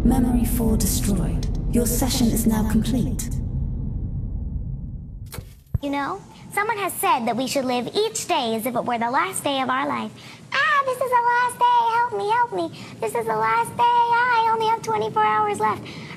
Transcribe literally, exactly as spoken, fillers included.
Memory four destroyed. Your session is now complete. You know, someone has said that we should live each day as if it were the last day of our life. Ah, this is the last day. Help me, help me. This is the last day. Ah, I only have twenty-four hours left.